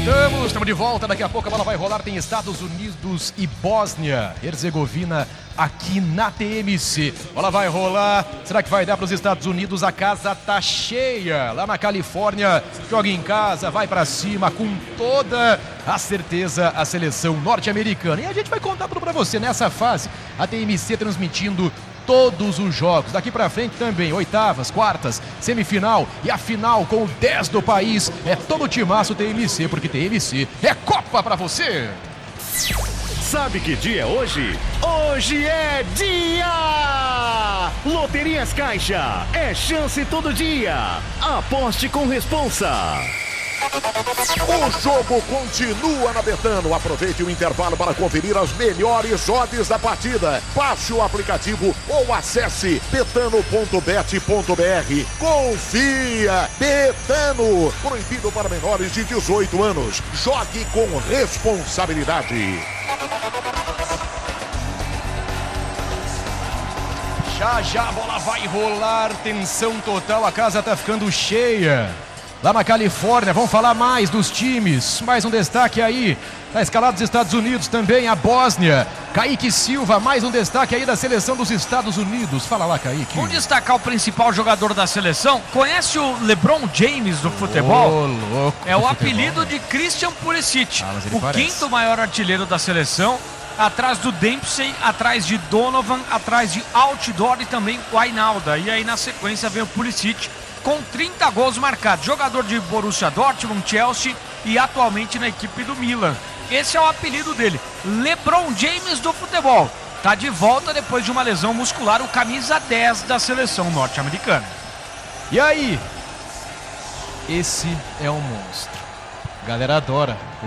Estamos de volta, daqui a pouco a bola vai rolar, tem Estados Unidos e Bósnia-Herzegovina aqui na TMC. Bola vai rolar, será que vai dar para os Estados Unidos? A casa tá cheia, lá na Califórnia, joga em casa, vai para cima com toda a certeza a seleção norte-americana. E a gente vai contar tudo para você nessa fase, a TMC transmitindo todos os jogos, daqui pra frente também, oitavas, quartas, semifinal e a final com o 10 do país. É todo o timaço TMC, porque TMC é Copa pra você. Sabe que dia é hoje? Hoje é dia! Loterias Caixa, é chance todo dia. Aposte com responsa. O jogo continua na Betano. Aproveite o intervalo para conferir as melhores odds da partida. Baixe o aplicativo ou acesse betano.bet.br. Confia! Betano. Proibido para menores de 18 anos. Jogue com responsabilidade. Já a bola vai rolar, tensão total, a casa tá ficando cheia. Lá na Califórnia, vamos falar mais dos times. Mais um destaque aí, na escalada dos Estados Unidos também, a Bósnia. Kaique Silva, mais um destaque aí da seleção dos Estados Unidos. Fala lá, Kaique. Vamos destacar o principal jogador da seleção. Conhece o LeBron James do futebol? Louco, é o apelido de Christian Pulisic, o quinto maior artilheiro da seleção. Atrás do Dempsey, atrás de Donovan, atrás de Altidore e também o Ainalda. E aí na sequência vem o Pulisic com 30 gols marcados. Jogador de Borussia Dortmund, Chelsea e atualmente na equipe do Milan. Esse é o apelido dele, LeBron James do futebol. Tá de volta depois de uma lesão muscular, o camisa 10 da seleção norte-americana. E aí? Esse é um monstro. A galera adora.